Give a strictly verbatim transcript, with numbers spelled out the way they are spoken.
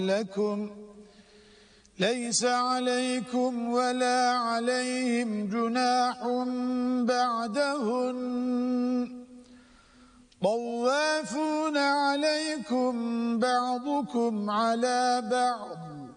لكم ليس عليكم ولا عليهم جناح بعدهن طوافون عليكم بعضكم على بعض